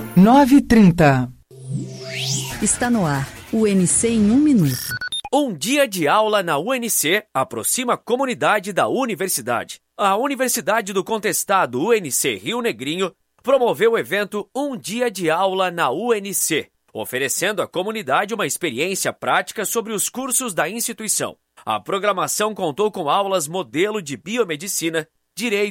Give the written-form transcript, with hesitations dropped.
9h30. Está no ar, UNC em 1 minuto. Um dia de aula na UNC aproxima a comunidade da universidade. A Universidade do Contestado UNC Rio Negrinho promoveu o evento Um Dia de Aula na UNC, oferecendo à comunidade uma experiência prática sobre os cursos da instituição. A programação contou com aulas modelo de biomedicina, direito,